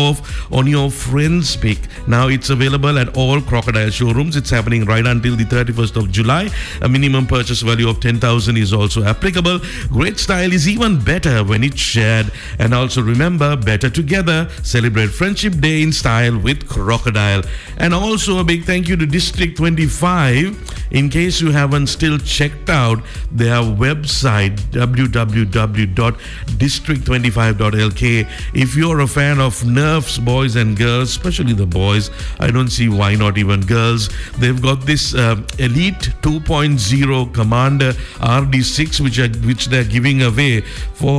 off on your friend's pick. Now it's available at all Crocodile showrooms. It's happening right until the 31st of July. A minimum purchase value of 10,000 is also applicable. Great style is even better when it's shared. And also remember, better together. Celebrate Friendship Day in style with Crocodile. And also a big thank you to District 25. In case you haven't still checked out their website, www.district25.lk. If you're a fan of Nerf's boys and girls, especially the boys, I don't see why not even girls. They've got this Elite 2.0 Commander RD6, which they're giving away for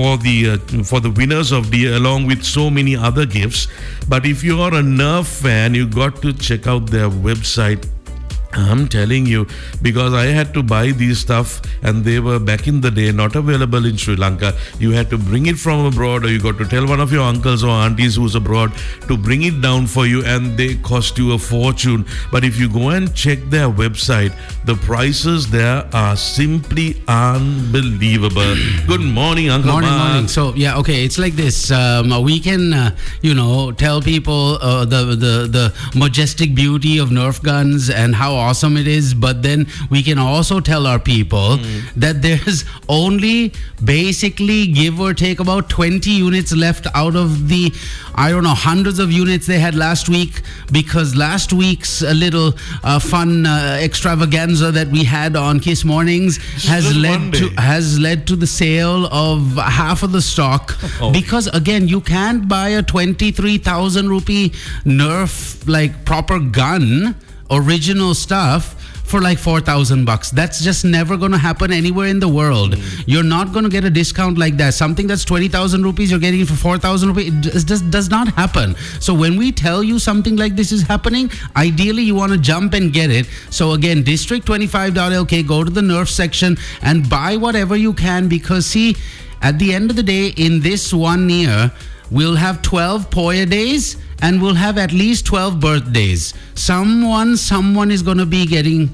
the winners of the year, along with so many other gifts. But if you're a Nerf fan, you got to check out their website. I'm telling you, because I had to buy these stuff and they were back in the day not available in Sri Lanka. You had to bring it from abroad, or you got to tell one of your uncles or aunties who's abroad to bring it down for you, and they cost you a fortune. But if you go and check their website, the prices there are simply unbelievable. Good morning, Uncle Morning. So yeah, okay, it's like this. We can tell people the majestic beauty of Nerf guns and how awesome it is, but then we can also tell our people that there's only basically, give or take, about 20 units left out of the, I don't know, hundreds of units they had last week, because last week's little fun extravaganza that we had on Kiss Mornings has led to the sale of half of the stock. Because again, you can't buy a 23,000 rupee Nerf like proper gun, original stuff, for like $4,000. That's just never going to happen anywhere in the world. You're not going to get a discount like that. Something that's 20,000 rupees, you're getting it for 4,000 rupees. It just does not happen. So when we tell you something like this is happening, ideally you want to jump and get it. So again, district25.lk, go to the Nerf section and buy whatever you can, because see, at the end of the day, in this 1 year, we'll have 12 Poya days and we'll have at least 12 birthdays. Someone is going to be getting,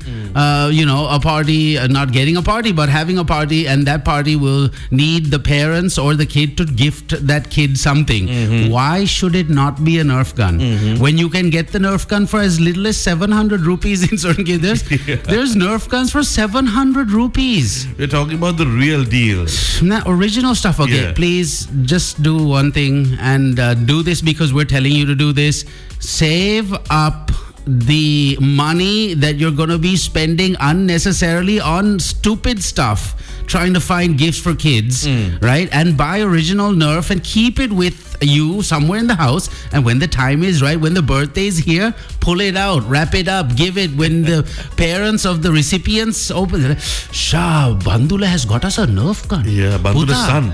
a party, not getting a party, but having a party, and that party will need the parents or the kid to gift that kid something. Why should it not be a Nerf gun? When you can get the Nerf gun for as little as 700 rupees in certain cases. There's Nerf guns for 700 rupees. We're talking about the real deal. Original stuff. Okay, please just do one thing and do this, because we're telling you to do this. Save up the money that you're going to be spending unnecessarily on stupid stuff, trying to find gifts for kids, right? And buy original Nerf and keep it with you somewhere in the house. And when the time is right, when the birthday is here, pull it out, wrap it up, give it when the parents of the recipients open. Shah, Bandula has got us a Nerf gun. Yeah, Bandula's son.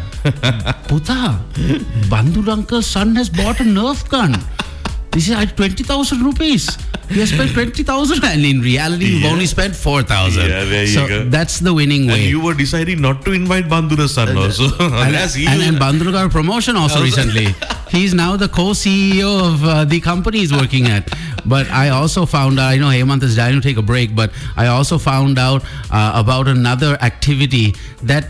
Puta, Bandula uncle's son has bought a Nerf gun. This is 20,000 rupees. You have spent 20,000, and in reality, you've only spent 4,000. Yeah, there you go. That's the winning way. And you were deciding not to invite Bandura's son also. and Bandura got a promotion also recently. He's now the co-CEO of the company he's working at. But I also found out, I know Hemant is dying to take a break, but I also found out about another activity that,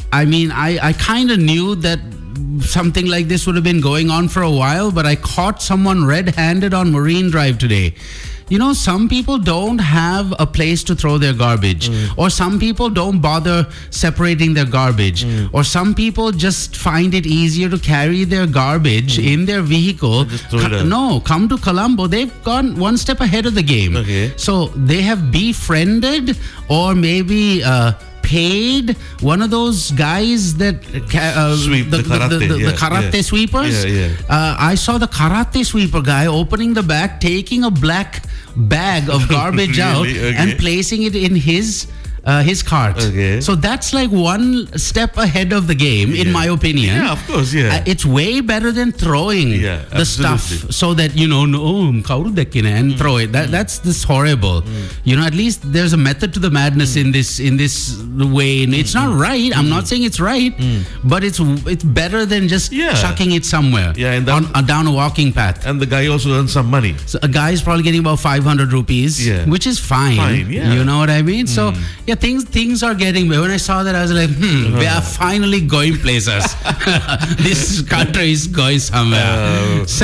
I kind of knew that something like this would have been going on for a while, but I caught someone red-handed on Marine Drive today. You know, some people don't have a place to throw their garbage, or some people don't bother separating their garbage, or some people just find it easier to carry their garbage in their vehicle. Come to Colombo. They've gone one step ahead of the game. Okay. So they have befriended, or maybe paid one of those guys that sweep the karate sweepers. I saw the karate sweeper guy opening the back, taking a black bag of garbage out and placing it in his cart. So that's like one step ahead of the game, in my opinion. Yeah, of course, it's way better than throwing the stuff so that, and throw it. That's this horrible. At least there's a method to the madness in this way. It's not right. I'm not saying it's right, but it's better than just chucking it somewhere down a walking path. And the guy also earns some money. So a guy is probably getting about 500 rupees, which is fine. You know what I mean? So, things are getting better. When I saw that, I was like, we are finally going places. This country is going somewhere.